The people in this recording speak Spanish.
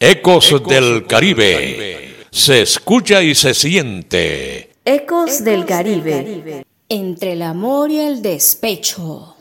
Ecos del Caribe. Se escucha y se siente. Ecos del Caribe. Entre el amor y el despecho.